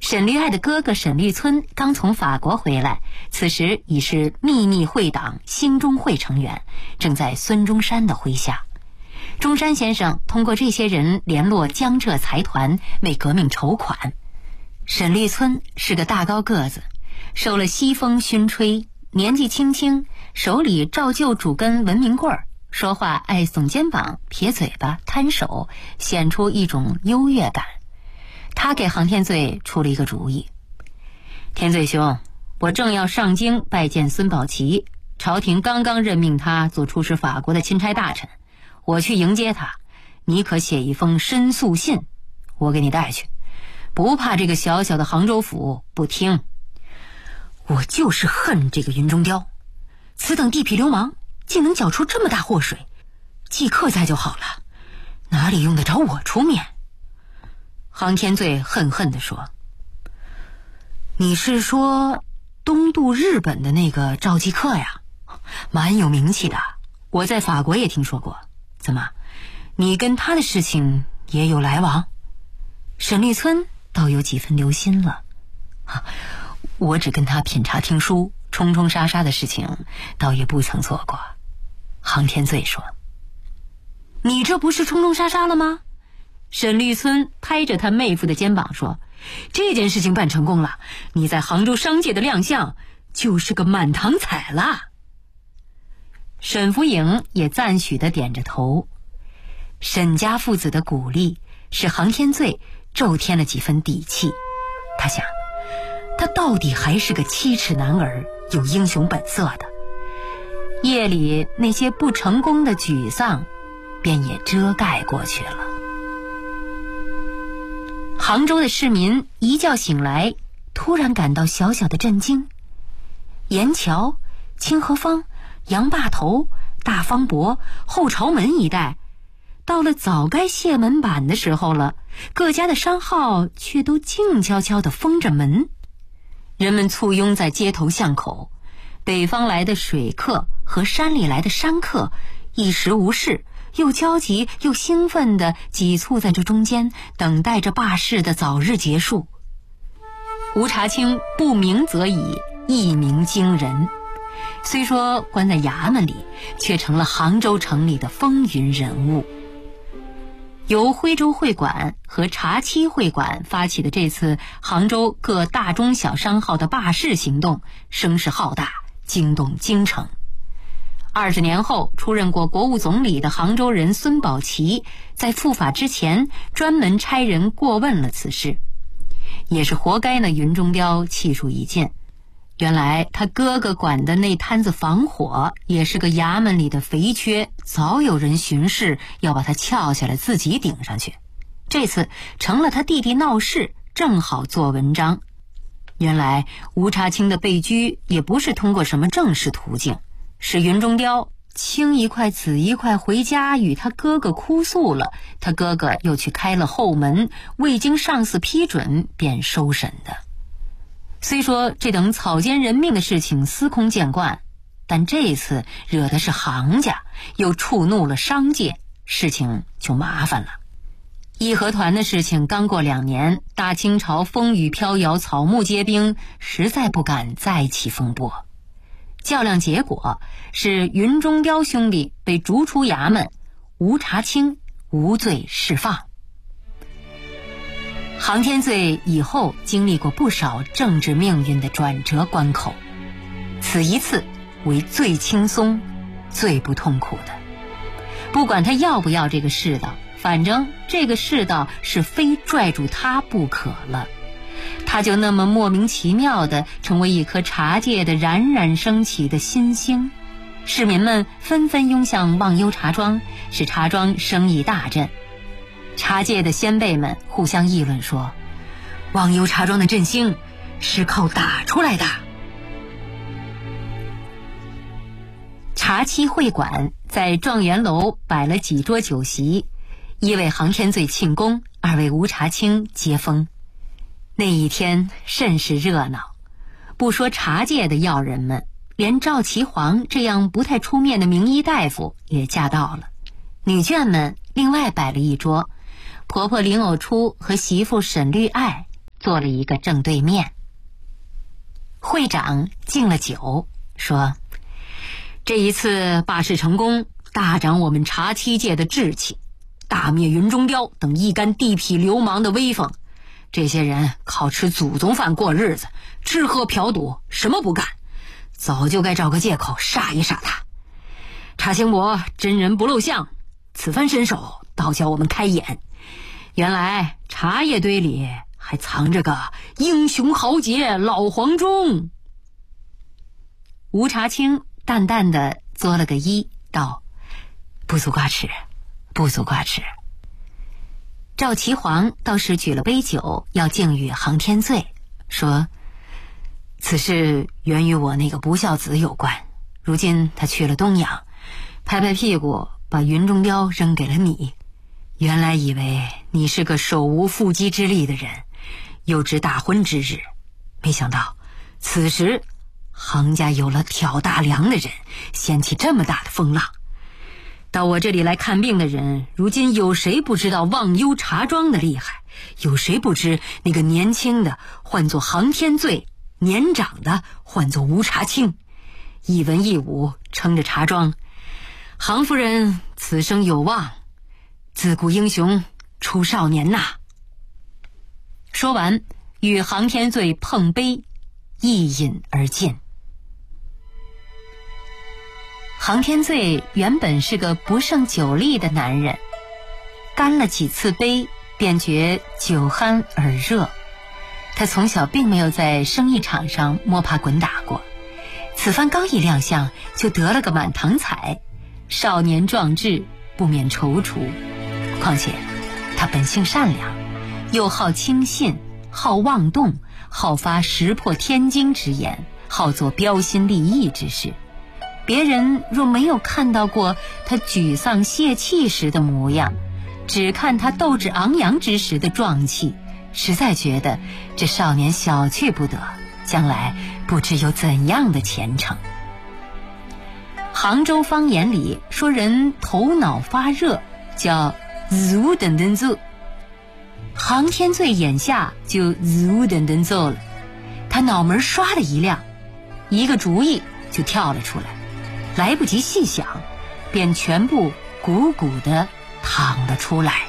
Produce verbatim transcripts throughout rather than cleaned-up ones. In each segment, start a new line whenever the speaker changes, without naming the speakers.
沈绿爱的哥哥沈绿村刚从法国回来，此时已是秘密会党兴中会成员，正在孙中山的麾下。中山先生通过这些人联络江浙财团，为革命筹款。沈绿村是个大高个子，受了西风熏吹，年纪轻轻，手里照旧拄根文明棍儿，说话爱耸肩膀、撇嘴巴、摊手，显出一种优越感。他给杭天罪出了一个主意：天罪兄，我正要上京拜见孙宝琦，朝廷刚刚任命他做出使法国的钦差大臣，我去迎接他，你可写一封申诉信，我给你带去，不怕这个小小的杭州府不听。我就是恨这个云中雕，此等地痞流氓竟能搅出这么大祸水，即刻在就好了，哪里用得着我出面？杭天罪恨恨地说：你是说东渡日本的那个赵继克呀？蛮有名气的，我在法国也听说过。怎么，你跟他的事情也有来往？沈绿村倒有几分留心了。啊，我只跟他品茶听书，冲冲杀杀的事情倒也不曾做过。杭天罪说：你这不是冲冲杀杀了吗？沈绿村拍着他妹夫的肩膀说：这件事情办成功了，你在杭州商界的亮相就是个满堂彩了。沈福颖也赞许地点着头。沈家父子的鼓励使杭天罪骤添了几分底气。他想，他到底还是个七尺男儿，有英雄本色的。夜里那些不成功的沮丧便也遮盖过去了。杭州的市民一觉醒来，突然感到小小的震惊。盐桥、清河坊、杨坝头、大方伯、后朝门一带，到了早该卸门板的时候了，各家的商号却都静悄悄地封着门。人们簇拥在街头巷口，北方来的水客和山里来的山客一时无事，又焦急又兴奋地挤促在这中间，等待着罢市的早日结束。吴察清不鸣则已，一鸣惊人。虽说关在衙门里，却成了杭州城里的风云人物。由徽州会馆和茶七会馆发起的这次杭州各大中小商号的罢市行动，声势浩大，惊动京城。二十年后出任过国务总理的杭州人孙宝琦，在赴法之前专门差人过问了此事，也是活该呢。云中雕气数已尽，原来他哥哥管的那摊子防火也是个衙门里的肥缺，早有人巡视要把他撬下来自己顶上去。这次成了他弟弟闹事，正好做文章。原来吴察清的被拘也不是通过什么正式途径，是云中雕青一块紫一块回家与他哥哥哭诉了，他哥哥又去开了后门，未经上司批准便收审的。虽说这等草菅人命的事情司空见惯，但这次惹的是杭家，又触怒了商界，事情就麻烦了。义和团的事情刚过两年，大清朝风雨飘摇，草木皆兵，实在不敢再起风波。较量结果是云中雕兄弟被逐出衙门，吴察清无罪释放。杭天罪以后经历过不少政治命运的转折关口，此一次为最轻松最不痛苦的。不管他要不要这个世道，反正这个世道是非拽住他不可了。他就那么莫名其妙地成为一颗茶界的冉冉升起的新星，市民们纷纷涌向忘忧茶庄，使茶庄生意大振。茶界的先辈们互相议论说，忘忧茶庄的振兴是靠打出来的。茶七会馆在状元楼摆了几桌酒席，一为杭天罪庆功，二为吴察清接风。那一天甚是热闹，不说茶界的要人们，连赵岐黄这样不太出面的名医大夫也驾到了。女眷们另外摆了一桌，婆婆林藕初和媳妇沈绿爱坐了一个正对面。会长敬了酒，说：这一次罢市成功，大展我们茶七界的志气，大灭云中雕等一干地痞流氓的威风。这些人靠吃祖宗饭过日子，吃喝嫖赌什么不干，早就该找个借口杀一杀他。茶兴伯真人不露相，此番伸手倒叫我们开眼，原来茶叶堆里还藏着个英雄豪杰老黄忠。吴茶清淡淡的作了个揖，道：不足挂齿，不足挂齿。赵齐黄倒是举了杯酒要敬与航天罪，说：此事源于我那个不孝子有关，如今他去了东洋，拍拍屁股把云中雕扔给了你。原来以为你是个手无缚鸡之力的人，又知大婚之日，没想到此时行家有了挑大梁的人，掀起这么大的风浪。到我这里来看病的人，如今有谁不知道忘忧茶庄的厉害？有谁不知那个年轻的唤作航天罪，年长的唤作吴茶清，一文一武撑着茶庄。杭夫人此生有望，自古英雄出少年呐。说完，与航天罪碰杯，一饮而尽。航天罪原本是个不胜酒力的男人，干了几次杯便觉酒酣耳热。他从小并没有在生意场上摸爬滚打过，此番刚一亮相就得了个满堂彩，少年壮志不免踌躇。况且他本性善良，又好轻信，好妄动，好发石破天惊之言，好做标新立异之事。别人若没有看到过他沮丧泄气时的模样，只看他斗志昂扬之时的壮气，实在觉得这少年小觑不得，将来不知有怎样的前程。杭州方言里说人头脑发热叫如等等做，航天罪眼下就如等等做了。他脑门唰的一亮，一个主意就跳了出来，来不及细想，便全部鼓鼓地淌了出来。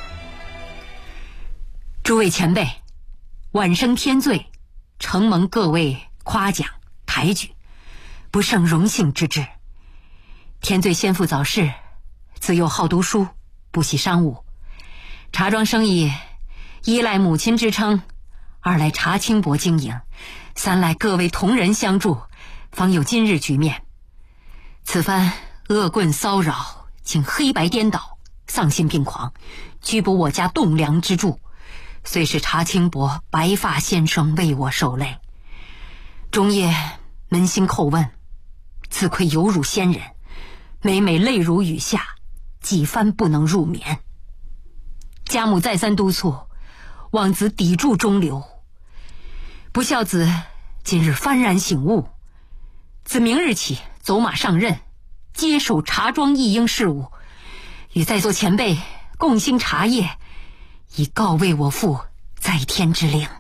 诸位前辈，晚生天罪，承蒙各位夸奖抬举，不胜荣幸之至。天罪先父早逝，自幼好读书，不喜商务，茶庄生意一赖母亲支撑，二赖茶清伯经营，三赖各位同仁相助，方有今日局面。此番恶棍骚扰，竟黑白颠倒，丧心病狂，拘捕我家栋梁之柱，虽是茶清伯白发先生为我受累，终夜扪心叩问，自愧有辱先人，每每泪如雨下，几番不能入眠。家母再三督促，望子抵住中流。不孝子今日幡然醒悟，自明日起走马上任，接手茶庄一应事务，与在座前辈共兴茶叶，以告慰我父在天之灵。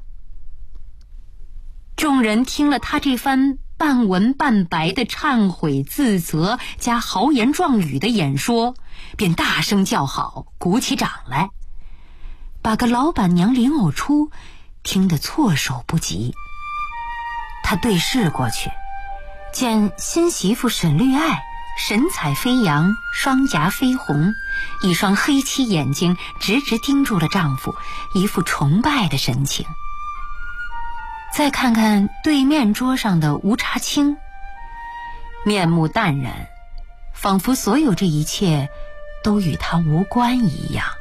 众人听了他这番半文半白的忏悔自责加豪言壮语的演说，便大声叫好，鼓起掌来，把个老板娘林藕初听得措手不及。他对视过去，见新媳妇沈绿爱神采飞扬，双颊绯红，一双黑漆眼睛直直盯住了丈夫，一副崇拜的神情。再看看对面桌上的吴茶清，面目淡然，仿佛所有这一切都与他无关一样。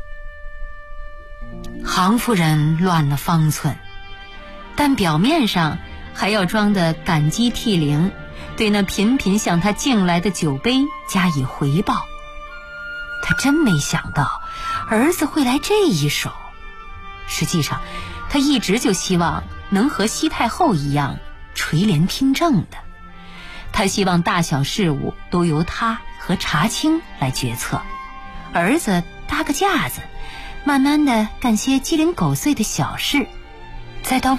杭夫人乱了方寸，但表面上还要装得感激涕零，对那频频向他敬来的酒杯加以回报。他真没想到儿子会来这一手，实际上他一直就希望能和西太后一样垂帘听政的。他希望大小事务都由他和茶清来决策，儿子搭个架子，慢慢的干些鸡零狗碎的小事，再到